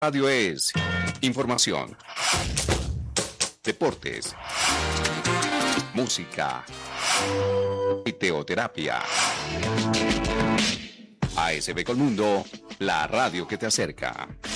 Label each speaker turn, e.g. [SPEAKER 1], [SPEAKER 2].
[SPEAKER 1] Radio es información, deportes, música y teoterapia. ASB Colmundo, la radio que te acerca.